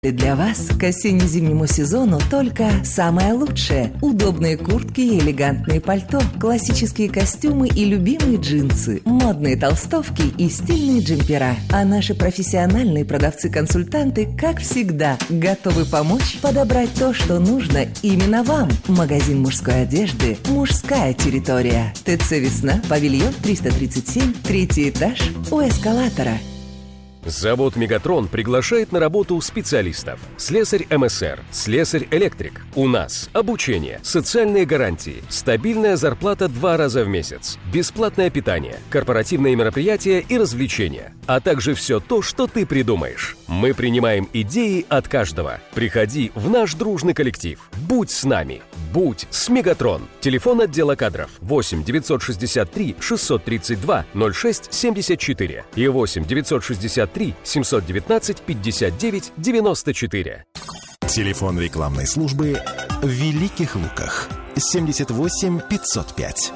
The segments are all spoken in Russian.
И для вас к осенне-зимнему сезону только самое лучшее. Удобные куртки и элегантные пальто, классические костюмы и любимые джинсы, модные толстовки и стильные джемпера. А наши профессиональные продавцы-консультанты, как всегда, готовы помочь подобрать то, что нужно именно вам. Магазин мужской одежды «Мужская территория». ТЦ «Весна», павильон 337, 3-й этаж у эскалатора. Завод «Мегатрон» приглашает на работу специалистов. Слесарь МСР, слесарь-электрик. У нас обучение, социальные гарантии, стабильная зарплата 2 раза в месяц, бесплатное питание, корпоративные мероприятия и развлечения, а также все то, что ты придумаешь. Мы принимаем идеи от каждого. Приходи в наш дружный коллектив. Будь с нами. Будь с «Мегатрон». Телефон отдела кадров 8 963 632 06 74 и 8 963 719 59 94. Телефон рекламной службы в Великих Луках 78 505.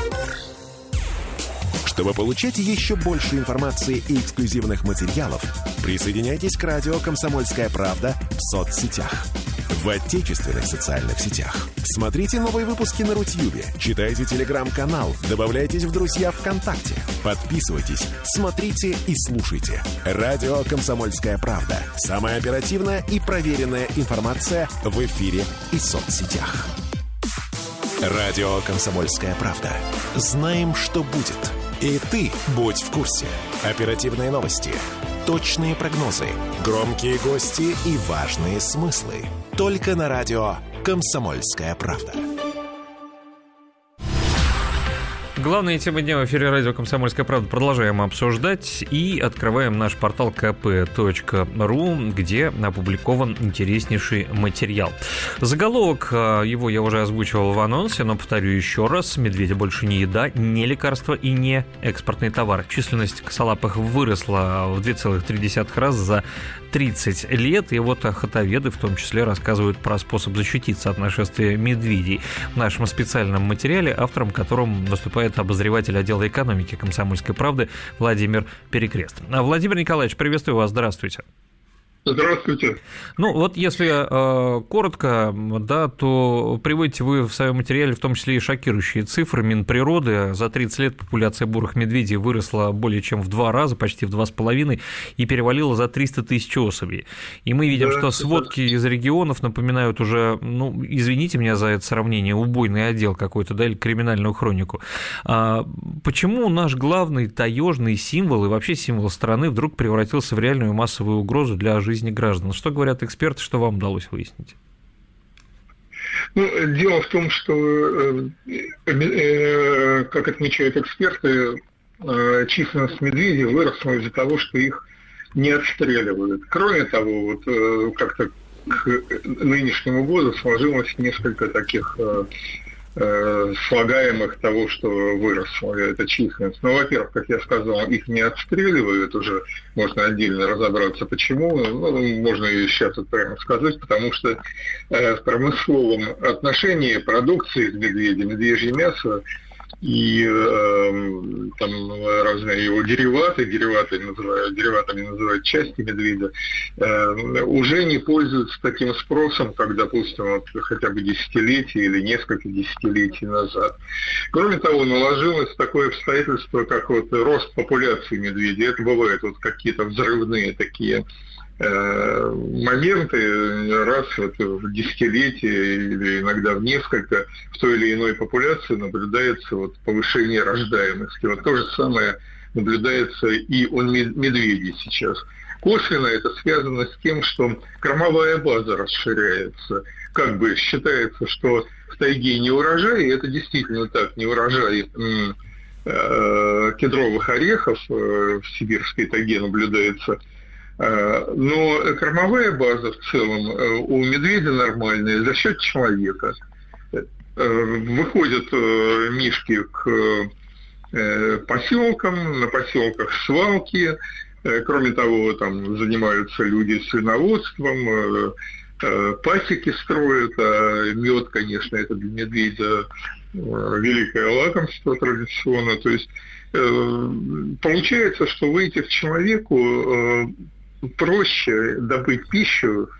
Чтобы получать еще больше информации и эксклюзивных материалов, присоединяйтесь к радио «Комсомольская правда» в соцсетях. В отечественных социальных сетях. Смотрите новые выпуски на Рутьюбе, читайте телеграм-канал, добавляйтесь в друзья ВКонтакте, подписывайтесь, смотрите и слушайте. Радио «Комсомольская правда». Самая оперативная и проверенная информация в эфире и соцсетях. Радио «Комсомольская правда». Знаем, что будет. И ты будь в курсе. Оперативные новости, точные прогнозы, громкие гости и важные смыслы. Только на радио «Комсомольская правда». Главные темы дня в эфире радио «Комсомольская правда» продолжаем обсуждать и открываем наш портал kp.ru, где опубликован интереснейший материал. Заголовок его я уже озвучивал в анонсе, но повторю еще раз. Медведи больше не еда, не лекарство и не экспортный товар. Численность косолапых выросла в 2,3 раза за 30 лет. И вот охотоведы в том числе рассказывают про способ защититься от нашествия медведей в нашем специальном материале, автором которым выступает обозреватель отдела экономики «Комсомольской правды» Владимир Перекрест. Владимир Николаевич, приветствую вас, здравствуйте. Здравствуйте. Ну, вот если коротко, да, то приводите вы в своем материале в том числе и шокирующие цифры. Минприроды: за 30 лет популяция бурых медведей выросла более чем в 2 раза, почти в 2,5, и перевалила за 300 тысяч особей. И мы видим, что сводки из регионов напоминают уже, ну, извините меня за это сравнение, убойный отдел какой-то, да, или криминальную хронику. Почему наш главный таежный символ и вообще символ страны вдруг превратился в реальную массовую угрозу для жизни граждан? Что говорят эксперты, что вам удалось выяснить? Ну, дело в том, что, как отмечают эксперты, численность медведей выросла из-за того, что их не отстреливают. Кроме того, вот как-то к нынешнему году сложилось несколько таких слагаемых того, что выросла эта численность. Ну, во-первых, как я сказал, их не отстреливают, уже можно отдельно разобраться, почему. Ну, можно и сейчас это прямо сказать, потому что в промысловом отношении продукции из медведя, медвежье мясо и там разные его дериватами называют части медведя, уже не пользуются таким спросом, как, допустим, вот хотя бы десятилетия или несколько десятилетий назад. Кроме того, наложилось такое обстоятельство, как вот рост популяции медведей. Это бывают вот какие-то взрывные такие моменты, раз в десятилетие или иногда в несколько в той или иной популяции наблюдается вот повышение рождаемости. Вот то же самое наблюдается и у медведей сейчас. Косвенно это связано с тем, что кормовая база расширяется. Как бы считается, что в тайге не урожай, и это действительно так, не урожай кедровых орехов в сибирской тайге наблюдается. Но кормовая база в целом у медведя нормальная за счет человека. Выходят мишки к поселкам, на поселках свалки. Кроме того, там занимаются люди свиноводством, пасеки строят, а мед, конечно, это для медведя великое лакомство традиционно. То есть получается, что выйти к человеку проще добыть пищу